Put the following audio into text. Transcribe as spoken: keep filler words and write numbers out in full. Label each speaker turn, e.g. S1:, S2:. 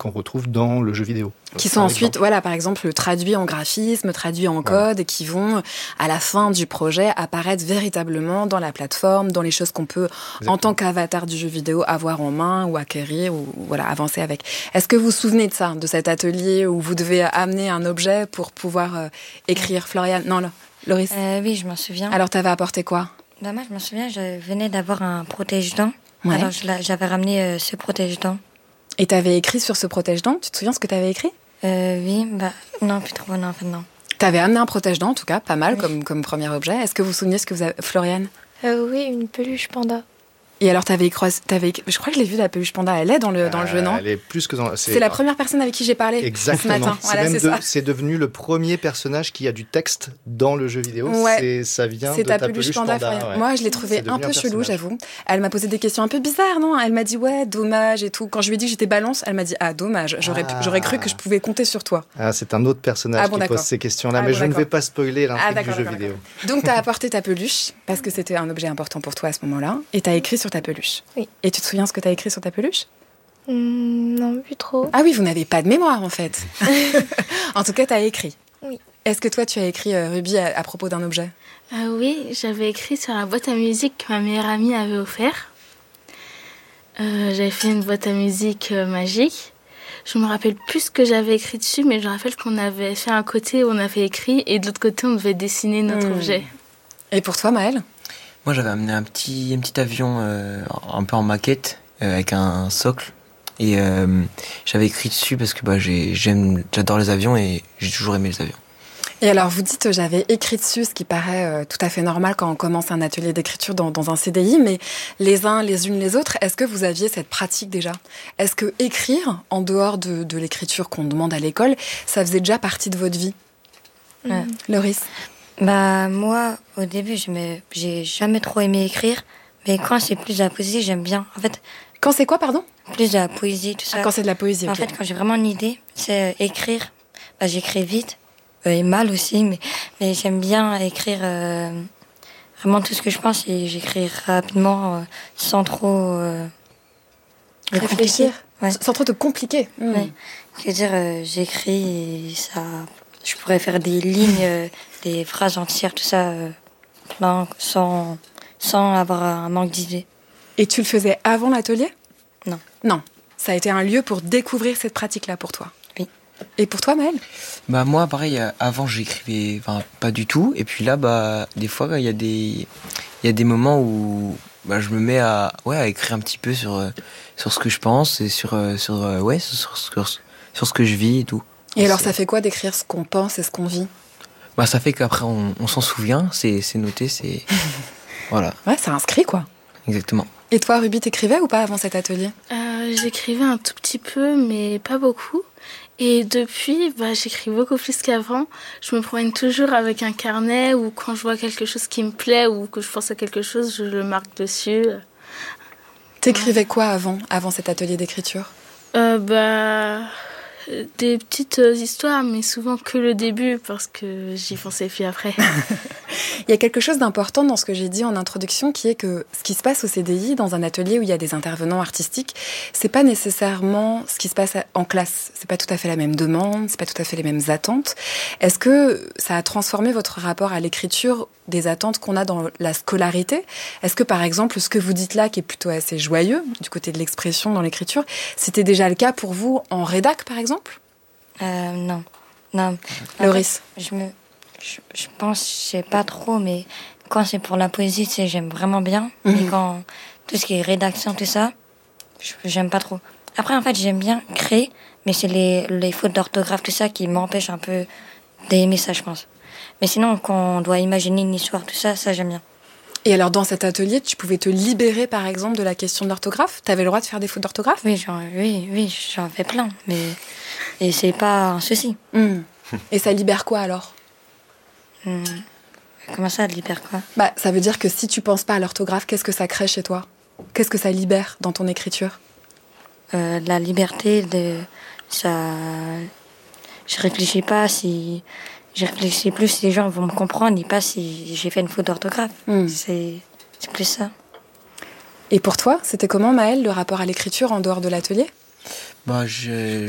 S1: qu'on retrouve dans le jeu vidéo.
S2: Qui sont ensuite, exemple. voilà, par exemple, traduits en graphisme, traduits en code, voilà. Et qui vont, à la fin du projet, apparaître véritablement dans la plateforme, dans les choses qu'on peut, Exactement. En tant qu'avatar du jeu vidéo, avoir en main ou acquérir ou voilà, avancer avec. Est-ce que vous vous souvenez de ça, de cet atelier où vous devez amener un objet pour pouvoir euh, écrire, Floriane? Non, là, Loris
S3: euh, Oui, je m'en souviens.
S2: Alors, t'avais apporté quoi?
S3: Bah, moi, je m'en souviens, je venais d'avoir un protège-dents.
S2: Ouais.
S3: Alors, je j'avais ramené euh, ce protège-dents.
S2: Et t'avais écrit sur ce protège-dents? Tu te souviens ce que t'avais écrit?
S3: euh, Oui, bah, non, plus trop, non, en fait, non.
S2: T'avais amené un protège-dents, en tout cas, pas mal, oui. comme, comme premier objet. Est-ce que vous vous souvenez ce que vous avez... Floriane?
S4: euh, Oui, une peluche panda.
S2: Et alors, t'avais croisé, t'avais, je crois que je l'ai vue, la peluche panda. Elle est dans le, dans le jeu, non?
S1: Elle est plus que dans...
S2: C'est, c'est la première personne avec qui j'ai parlé
S1: Exactement.
S2: ce matin.
S1: C'est,
S2: voilà,
S1: même
S2: c'est,
S1: de,
S2: ça.
S1: c'est devenu le premier personnage qui a du texte dans le jeu vidéo.
S2: Ouais.
S1: C'est, ça vient
S2: c'est
S1: de
S2: ta,
S1: ta
S2: peluche,
S1: peluche
S2: panda.
S1: panda ouais.
S2: Moi, je l'ai trouvée un peu un chelou, j'avoue. Elle m'a posé des questions un peu bizarres, non? Elle m'a dit, ouais, dommage et tout. Quand je lui ai dit que j'étais balance, elle m'a dit, ah, dommage. J'aurais, ah. j'aurais cru que je pouvais compter sur toi.
S1: Ah, c'est un autre personnage ah, bon, qui d'accord. pose ces questions-là. Ah, mais bon, je d'accord. ne vais pas spoiler l'intrigue ah, du jeu vidéo.
S2: Donc, t'as apporté ta peluche parce que c'était un objet important pour toi à ce moment-là. Et t'as écrit sur ta peluche.
S4: Oui.
S2: Et tu te souviens ce que t'as écrit sur ta peluche?
S4: mmh, Non, plus trop.
S2: Ah oui, vous n'avez pas de mémoire en fait. En tout cas, tu as écrit.
S4: Oui.
S2: Est-ce que toi, tu as écrit, euh, Ruby, à, à propos d'un objet?
S5: euh, Oui, j'avais écrit sur la boîte à musique que ma meilleure amie avait offert. Euh, j'avais fait une boîte à musique euh, magique. Je me rappelle plus ce que j'avais écrit dessus, mais je me rappelle qu'on avait fait un côté où on avait écrit et de l'autre côté, on devait dessiner notre mmh. objet.
S2: Et pour toi, Maëlle?
S6: Moi, j'avais amené un petit, un petit avion euh, un peu en maquette, euh, avec un, un socle. Et euh, j'avais écrit dessus parce que bah, j'ai, j'aime, j'adore les avions et j'ai toujours aimé les avions.
S2: Et alors, vous dites, j'avais écrit dessus, ce qui paraît euh, tout à fait normal quand on commence un atelier d'écriture dans, dans un C D I, mais les uns, les unes, les autres, est-ce que vous aviez cette pratique déjà? Est-ce que écrire, en dehors de, de l'écriture qu'on demande à l'école, ça faisait déjà partie de votre vie?
S3: mmh.
S2: euh, Loris?
S3: Bah, moi, au début, je me, j'ai jamais trop aimé écrire, mais quand c'est plus de la poésie, j'aime bien. En fait,
S2: quand c'est quoi, pardon?
S3: Plus de la poésie, tout ça.
S2: Ah, quand c'est de la poésie,
S3: En
S2: okay.
S3: fait, quand j'ai vraiment une idée, c'est euh, écrire. Bah, j'écris vite, euh, et mal aussi, mais, mais j'aime bien écrire euh, vraiment tout ce que je pense et j'écris rapidement, euh, sans trop euh,
S2: réfléchir.
S3: Ouais.
S2: Sans trop te compliquer.
S3: Mmh. Ouais. Je veux dire, euh, j'écris et ça... Je pourrais faire des lignes, euh, des phrases entières, tout ça, euh, plein, sans, sans avoir un manque d'idées.
S2: Et tu le faisais avant l'atelier?
S3: Non.
S2: Non. Ça a été un lieu pour découvrir cette pratique-là pour toi?
S3: Oui.
S2: Et pour toi, Maëlle?
S6: Bah moi, pareil, avant, j'écrivais enfin, pas du tout. Et puis là, bah, des fois, il y a des, il y a des moments où bah, je me mets à, ouais, à écrire un petit peu sur, euh, sur ce que je pense et sur, euh, sur, euh, ouais, sur, sur, sur ce que je vis et tout.
S2: Et alors, ça fait quoi d'écrire ce qu'on pense et ce qu'on vit?
S6: Bah, ça fait qu'après, on, on s'en souvient, c'est, c'est noté, c'est... Voilà.
S2: Ouais, c'est inscrit, quoi.
S6: Exactement.
S2: Et toi, Ruby, t'écrivais ou pas avant cet atelier?
S5: euh, J'écrivais un tout petit peu, mais pas beaucoup. Et depuis, bah, j'écris beaucoup plus qu'avant. Je me promène toujours avec un carnet ou quand je vois quelque chose qui me plaît ou que je pense à quelque chose, je le marque dessus.
S2: T'écrivais quoi avant, avant cet atelier d'écriture?
S5: euh, Bah... Des petites histoires, mais souvent que le début, parce que j'y pensais plus après.
S2: Il y a quelque chose d'important dans ce que j'ai dit en introduction, qui est que ce qui se passe au C D I, dans un atelier où il y a des intervenants artistiques, c'est pas nécessairement ce qui se passe en classe. C'est pas tout à fait la même demande, c'est pas tout à fait les mêmes attentes. Est-ce que ça a transformé votre rapport à l'écriture des attentes qu'on a dans la scolarité? Est-ce que, par exemple, ce que vous dites là, qui est plutôt assez joyeux, du côté de l'expression dans l'écriture, c'était déjà le cas pour vous en rédac, par exemple?
S3: euh, Non. Non.
S2: Loris?
S3: En fait, je me... Je, je pense, je sais pas trop, mais quand c'est pour la poésie, tu sais, j'aime vraiment bien. Mmh. Mais quand tout ce qui est rédaction, tout ça, je, j'aime pas trop. Après, en fait, j'aime bien créer, mais c'est les, les fautes d'orthographe, tout ça, qui m'empêchent un peu d'aimer ça, je pense. Mais sinon, quand on doit imaginer une histoire, tout ça, ça, j'aime bien.
S2: Et alors, dans cet atelier, tu pouvais te libérer, par exemple, de la question de l'orthographe? T'avais le droit de faire des fautes d'orthographe?
S3: Oui, j'en, oui, oui, j'en fais plein, mais et c'est pas un souci.
S2: Mmh. Et ça libère quoi, alors?
S3: Mmh. Comment ça, libère quoi?
S2: Bah, ça veut dire que si tu penses pas à l'orthographe, qu'est-ce que ça crée chez toi? Qu'est-ce que ça libère dans ton écriture?
S3: euh, La liberté de... ça... Je réfléchis pas si... Je réfléchis plus si les gens vont me comprendre et pas si j'ai fait une faute d'orthographe. Mmh. C'est... c'est plus ça.
S2: Et pour toi, c'était comment, Maëlle, le rapport à l'écriture en dehors de l'atelier?
S6: Bah, je...